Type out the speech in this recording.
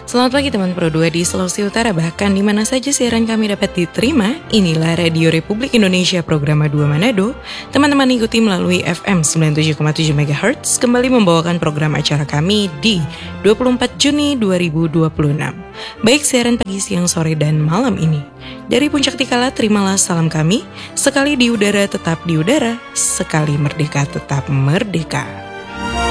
Selamat pagi teman Pro 2 di Sulawesi Utara, bahkan di mana saja siaran kami dapat diterima. Inilah Radio Republik Indonesia Programa 2 Manado. Teman-teman ikuti melalui FM 97,7 MHz kembali membawakan program acara kami di 24 Juni 2026. Baik siaran pagi, siang, sore, dan malam ini. Dari Puncak Tikala, terimalah salam kami. Sekali di udara tetap di udara, sekali merdeka tetap merdeka.